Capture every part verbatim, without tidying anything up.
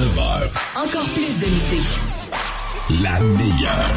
neuf heures. Encore plus de musique. La meilleure.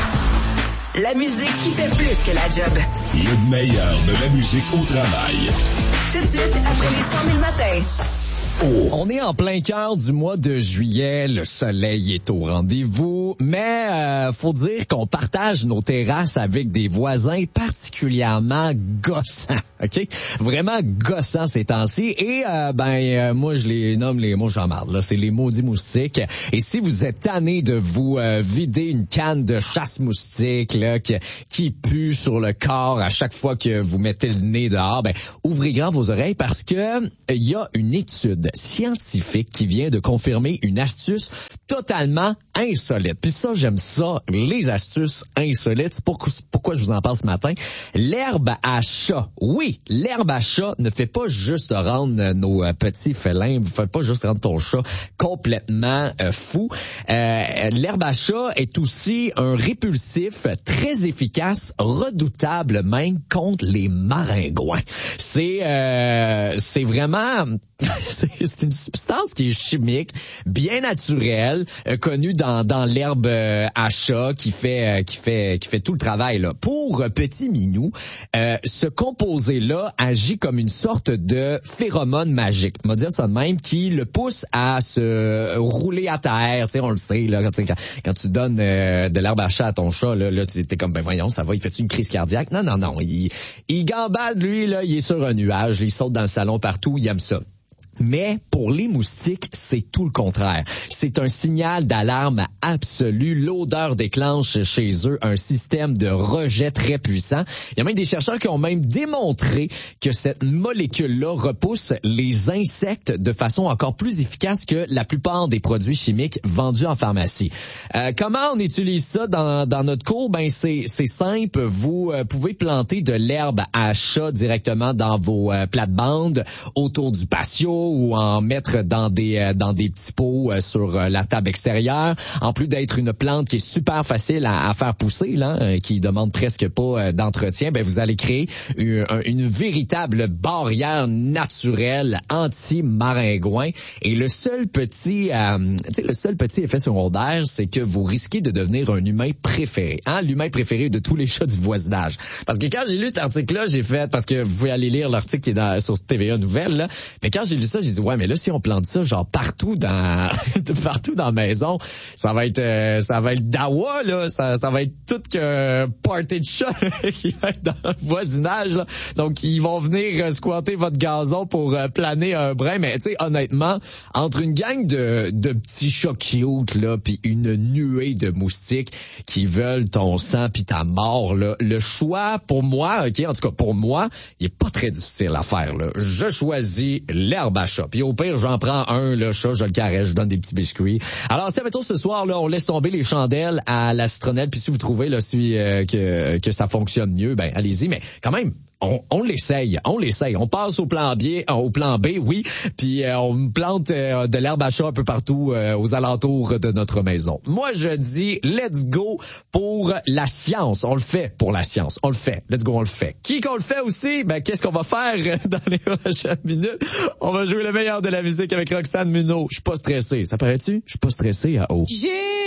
La musique qui fait plus que la job. Le meilleur de la musique au travail. Tout de suite, après les cent mille matins. Oh. On est en plein cœur du mois de juillet, le soleil est au rendez-vous, mais euh, faut dire qu'on partage nos terrasses avec des voisins particulièrement gossants, ok? Vraiment gossants ces temps-ci, et euh, ben euh, moi je les nomme les mots j'en marre, là, c'est les maudits moustiques. Et si vous êtes tanné de vous euh, vider une canne de chasse-moustiques là qui, qui pue sur le corps à chaque fois que vous mettez le nez dehors, ben ouvrez grand vos oreilles parce que il y a une étude scientifique qui vient de confirmer une astuce totalement insolite. Puis ça, j'aime ça, les astuces insolites. C'est pourquoi, pourquoi je vous en parle ce matin. L'herbe à chat. Oui, l'herbe à chat ne fait pas juste rendre nos petits félins, ne fait pas juste rendre ton chat complètement euh, fou. Euh, l'herbe à chat est aussi un répulsif très efficace, redoutable même contre les maringouins. C'est euh, c'est vraiment c'est une substance qui est chimique, bien naturelle, euh, connue dans dans l'herbe euh, à chat, qui fait euh, qui fait qui fait tout le travail là. Pour euh, petit minou, euh, ce composé là agit comme une sorte de phéromone magique. On va dire ça de même, qui le pousse à se rouler à terre. Tu sais, on le sait là, quand, quand, quand tu donnes euh, de l'herbe à chat à ton chat là, là tu es comme ben voyons, ça va, il fait une crise cardiaque. Non non non, il il gambade lui là, il est sur un nuage, il saute dans le salon partout, il aime ça. Mais pour les moustiques, c'est tout le contraire. C'est un signal d'alarme absolu. L'odeur déclenche chez eux un système de rejet très puissant. Il y a même des chercheurs qui ont même démontré que cette molécule-là repousse les insectes de façon encore plus efficace que la plupart des produits chimiques vendus en pharmacie. Euh, comment on utilise ça dans, dans notre cour? Ben c'est, c'est simple. Vous euh, pouvez planter de l'herbe à chat directement dans vos euh, plates-bandes autour du patio, ou en mettre dans des euh, dans des petits pots euh, sur euh, la table extérieure. En plus d'être une plante qui est super facile à, à faire pousser, là, euh, qui demande presque pas euh, d'entretien, ben vous allez créer une, une véritable barrière naturelle anti-maringouin. Et le seul petit, euh, tu sais, le seul petit effet secondaire, c'est que vous risquez de devenir un humain préféré, hein, l'humain préféré de tous les chats du voisinage. Parce que quand j'ai lu cet article-là, j'ai fait, parce que vous pouvez aller lire l'article qui est dans, sur T V A Nouvelles, là, mais quand j'ai lu ça, j'ai dit ouais, mais là si on plante ça genre partout dans partout dans la maison, ça va être euh, ça va être dawa là, ça ça va être tout que party de chat qui va être dans le voisinage là. Donc ils vont venir euh, squatter votre gazon pour euh, planer un brin, mais tu sais honnêtement, entre une gang de de petits chats cute là puis une nuée de moustiques qui veulent ton sang puis ta mort là, le choix pour moi, OK, en tout cas pour moi, il est pas très difficile à faire là. Je choisis l'herbe à chat. Puis au pire, j'en prends un, le chat, je le caresse, je donne des petits biscuits. Alors, si mettons ce soir, là, on laisse tomber les chandelles à la citronnelle, puis si vous trouvez là, si, euh, que, que ça fonctionne mieux, ben allez-y, mais quand même, on, on l'essaye, on l'essaye. On passe au plan B, au plan B, oui, puis euh, on plante euh, de l'herbe à chat un peu partout euh, aux alentours de notre maison. Moi, je dis, let's go pour la science. On le fait pour la science. On le fait. Let's go, on le fait. Qui qu'on le fait aussi? Ben, qu'est-ce qu'on va faire dans les prochaines minutes? On va jouer le meilleur de la musique avec Roxane Muno. Je suis pas stressé. Ça paraît-tu? Je suis pas stressé à haut. J'ai